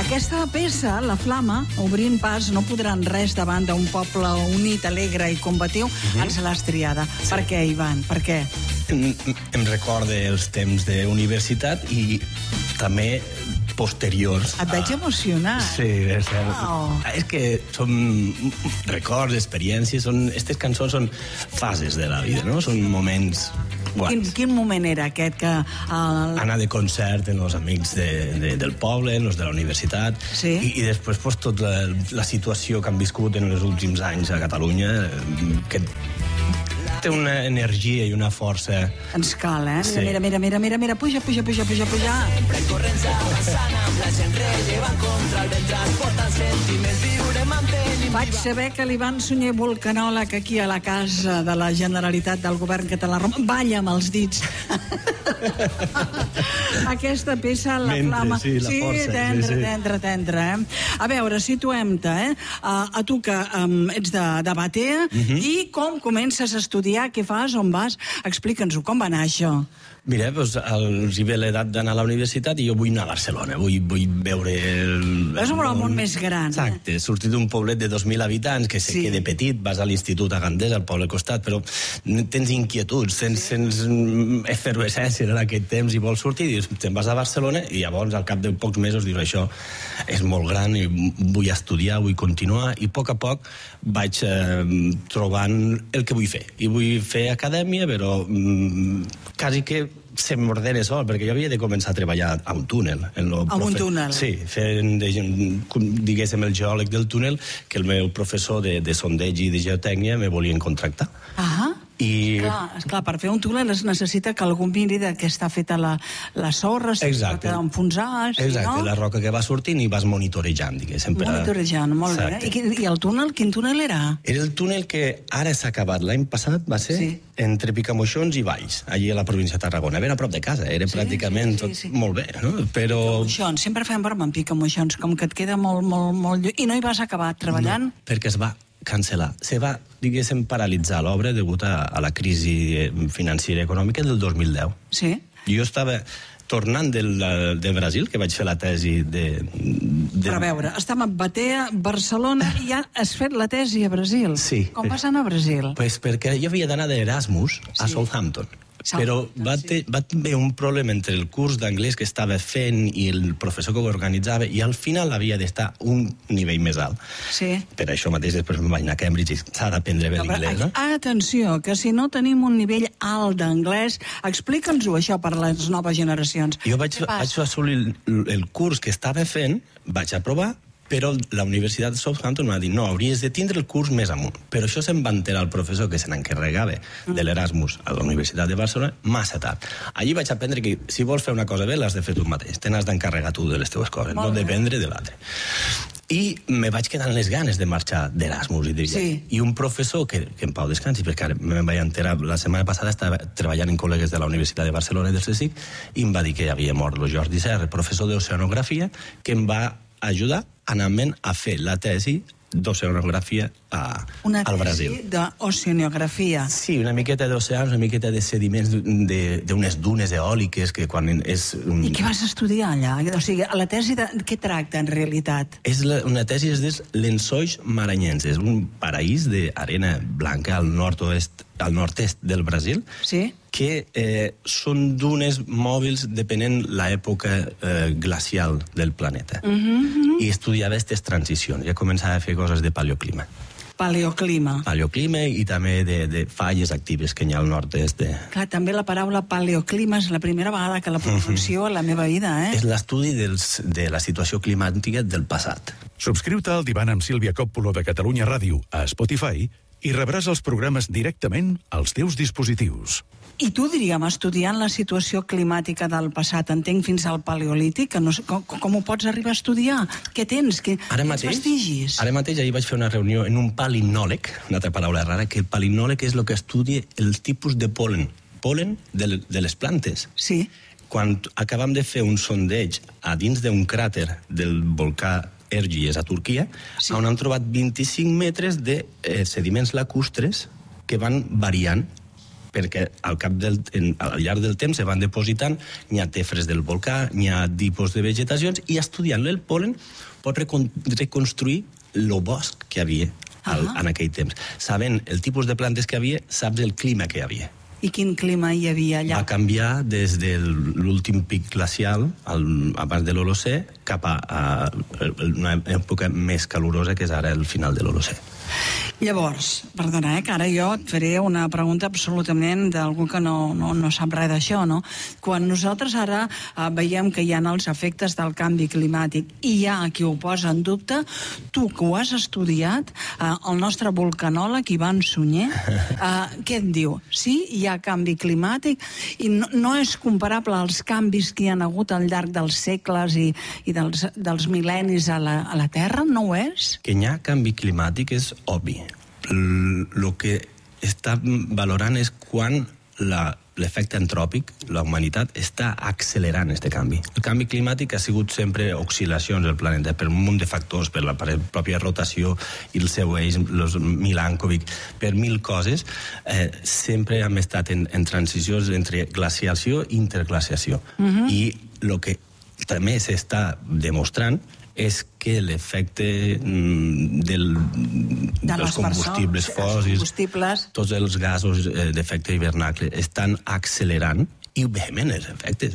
Aquesta peça, La Flama, obrint pas, no podran res davant d'un poble unit, alegre i combatiu, ens l'has triada. Sí. Per què, Ivan? Per què? Em recorda els temps d'universitat i també posteriors. Et veig emocionat. Sí, és cert. Oh. És que són records, experiències, aquestes cançons són fases de la vida, no? Són moments guais. Quin moment era aquest que... Anar de concert amb els amics del poble, els de la universitat, sí. I després pues, tota la situació que han viscut en els últims anys a Catalunya, que té una energia i una força. Ens cal, eh? Sí. Mira, puja. Sempre corrents avançant amb la gent rellevant contra el vent transportant sentiments, viure mantenint... Vaig saber que l'Ivan Sunyer Volcanòleg aquí a la casa de la Generalitat del Govern Català balla amb els dits. Aquesta peça, La Flama... Sí, la força. Tendre, eh? A veure, situem-te, eh? A tu que ets de Batea, i com comences a estudiar, què fas, on vas? Explica'ns-ho, com va anar això? Mira, doncs, els hi ve l'edat d'anar a la universitat i jo vull anar a Barcelona, vull veure... És un món més gran. Exacte, sortir d'un poblet de 2.000 habitants, que se quede petit, vas a l'institut a Gandés, al poble costat, però tens inquietuds, tens efervescència en aquell temps i vols sortir, i dius, te'n vas a Barcelona, i llavors al cap de pocs mesos dius, això és molt gran, i vull estudiar, vull continuar, i a poc vaig trobant el que vull fer. I vull fer acadèmia, però quasi que se m'ordena sol, perquè jo havia de començar a treballar a un túnel. A un túnel? Sí, fent, diguéssim, el geòleg del túnel, que el meu professor de sondeig i de geotècnia me volien contractar. I... Esclar, per fer un túnel es necessita que algú miri de què està feta la sorra, si es pot enfonsar, si exacte, no... la roca que va sortint i vas monitorejant, diguéssim. Monitorejant, molt bé. I el túnel, quin túnel era? Era el túnel que ara s'ha acabat. L'any passat va ser entre Picamoixons i Valls, allí a la província de Tarragona. Ben a prop de casa, era pràcticament tot molt bé, no? Però... Picamoixons, sempre fem broma amb Picamoixons, com que et queda molt lluny. I no hi vas acabar treballant? No, perquè es va cancel·lar. Se va, diguéssim, paralitzar l'obra degut a la crisi financera i econòmica del 2010. Sí. Jo estava tornant de Brasil, que vaig fer la tesi Però a veure, estem a Batea, Barcelona, i ja has fet la tesi a Brasil. Sí. Com vas anar a Brasil? Pues perquè jo havia d'anar d'Erasmus a Southampton. Però va haver un problema entre el curs d'anglès que estava fent i el professor que ho organitzava, i al final havia d'estar un nivell més alt. Sí. Per això mateix després me'n vaig anar a Cambridge i s'ha d'aprendre bé l'inglès, no? Atenció, que si no tenim un nivell alt d'anglès, explica'ns-ho això per a les noves generacions. Jo vaig assolir el curs que estava fent, vaig aprovar, però la Universitat de Southampton m'ha dit no, hauries de tindre el curs més amunt. Però això se'n va enterar el professor que se n'encarregava de l'Erasmus a la Universitat de Barcelona massa tard. Allí vaig aprendre que si vols fer una cosa bé l'has de fer tu mateix, te n'has d'encarregar tu de les teves coses, no dependre de l'altre. I me vaig quedar amb les ganes de marxar d'Erasmus i un professor que en pau descansi, perquè ara me'n vaig enterar la setmana passada, estava treballant en col·legues de la Universitat de Barcelona i del CSIC, i em va dir que havia mort el Jordi Serra, professor d'oceanografia, que em va ajudar anant a fer la tesi d'oceanografia al Brasil. Una tesi d'oceanografia. Sí, una miqueta d'oceans, una miqueta de sediments d'unes dunes eòliques que quan és... I què vas estudiar allà? O sigui, la tesi de què tracta en realitat? Una tesi és dels lençolls maranhencs. És un paraís d'arena blanca al nord-est del Brasil, que són dunes mòbils depenent l'època glacial del planeta. I estudiava aquestes transicions. Ja començava a fer coses de paleoclima. Paleoclima. Paleoclima i també de falles actives que hi ha al nord-est. Clar, també la paraula paleoclima és la primera vegada que la pronuncio a la meva vida, És l'estudi de la situació climàtica del passat. Subscriu-te al Divan amb Sílvia Coppolo de Catalunya Ràdio a Spotify i rebràs els programes directament als teus dispositius. I tu, diríem, estudiant la situació climàtica del passat, entenc fins al paleolític, que no sé, com ho pots arribar a estudiar? Què tens? Quins vestigis? Ara mateix ahir vaig fer una reunió en un palinòleg, una altra paraula rara, que el palinòleg és el que estudia el tipus de pol·len de les plantes. Sí. Quan acabam de fer un sondeig a dins d'un cràter del volcà Erciyes a Turquia, on han trobat 25 metres de sediments lacustres que van variant perquè al llarg del temps se van depositant, n'hi ha tefres del volcà, n'hi ha tipus de vegetacions, i estudiant el pol·len pot reconstruir el bosc que hi havia en aquell temps. Sabent el tipus de plantes que hi havia, saps el clima que hi havia. I quin clima hi havia allà? Va canviar des de l'últim pic glacial, abans de l'Holocè, cap a una època més calorosa, que és ara el final de l'Holocè. Llavors, perdona, que ara jo et faré una pregunta absolutament d'algú que no sap res d'això, no? Quan nosaltres ara veiem que hi ha els efectes del canvi climàtic i hi ha qui ho posa en dubte, tu que ho has estudiat, el nostre vulcanòleg Ivan Sunyer, què et diu? Sí, hi ha canvi climàtic i no és comparable als canvis que hi ha hagut al llarg dels segles i dels mil·lennis a la Terra? No ho és? Que hi ha canvi climàtic és obvi. El que està valorant és quan l'efecte antròpic, la humanitat, està accelerant aquest canvi. El canvi climàtic ha sigut sempre oscil·lacions del planeta per un munt de factors, per la pròpia rotació i el seu eix, els Milankovic, per mil coses. Sempre hem estat en transicions entre glaciació i interglaciació. I el que també s'està demostrant és que l'efecte dels combustibles fòssils, tots els gasos d'efecte hivernacle estan accelerant i veiem els efectes.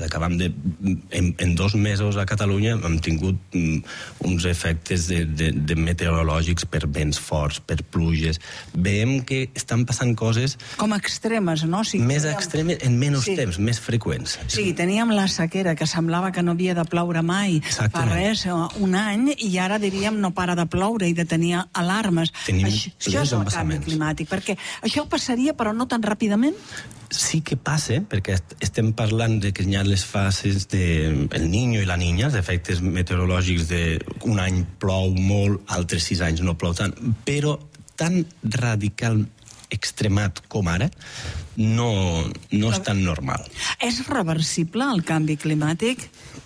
En 2 mesos a Catalunya hem tingut uns efectes de meteorològics per vents forts, per pluges. Veiem que estan passant coses com extremes, no? Més extremes en menys temps, més freqüents. Sí, teníem la sequera, que semblava que no havia de ploure mai per res, un any, i ara diríem no para de ploure i de tenir alarmes. Això és el canvi climàtic, perquè això passaria però no tan ràpidament? Sí que passa, perquè estem parlant de que hi ha les fases del Niño i la Niña, els efectes meteorològics d'un any plou molt, altres 6 anys no plou tant, però tan radical, extremat com ara, no és tan normal. És reversible el canvi climàtic?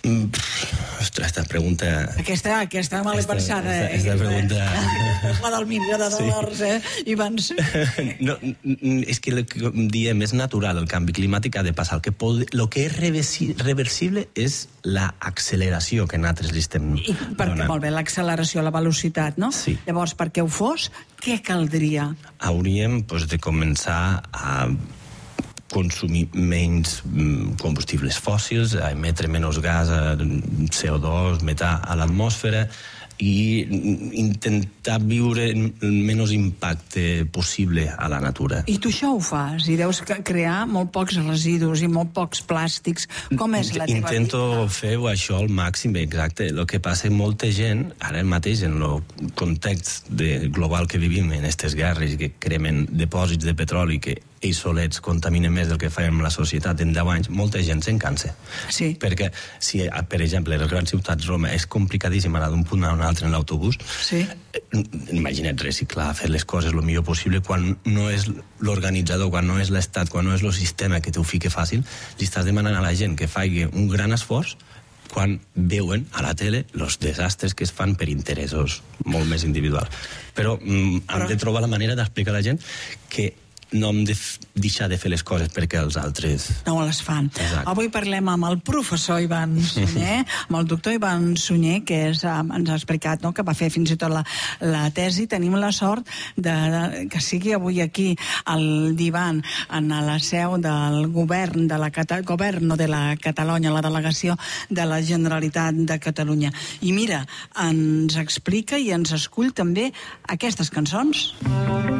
Ostres, aquesta pregunta... Aquesta mal pensada, Aquesta pregunta... És la del milió de dòlars, Ivan. No, és que el que diem és natural, el canvi climàtic ha de passar. El que és reversible és l'acceleració que nosaltres li estem donant. Molt bé, l'acceleració, la velocitat, no? Sí. Llavors, perquè ho fos, què caldria? Hauríem de començar a consumir menys combustibles fòssils, a emetre menys gas, CO2, metà a l'atmosfera, i intentar viure el menys impacte possible a la natura. I tu això ho fas, i deus crear molt pocs residus i molt pocs plàstics. Com és la teva vida? Intento fer això al màxim, exacte. El que passa que molta gent, ara mateix, en el context global que vivim, en aquestes guerres que cremen dipòsits de petroli, que ells solets contaminen més del que fem la societat en 10 anys, molta gent se'n cansa. Sí. Perquè si, per exemple, a les grans ciutats, Roma, és complicadíssim anar d'un punt a un altre en l'autobús, imagina't reciclar, fer les coses el millor possible, quan no és l'organitzador, quan no és l'Estat, quan no és el sistema que t'ho fica fàcil, li estàs demanant a la gent que faci un gran esforç quan veuen a la tele els desastres que es fan per interessos molt més individuals. Però hem de trobar la manera d'explicar a la gent que no hem de deixar de fer les coses perquè els altres no les fan. Exacte. Avui parlem amb el professor Ivan Sunyer, amb el doctor Ivan Sunyer, que ens ha explicat que va fer fins i tot la tesi. Tenim la sort que sigui avui aquí el divan en la seu del govern de la Catalunya, la delegació de la Generalitat de Catalunya. I mira, ens explica i ens escull també aquestes cançons.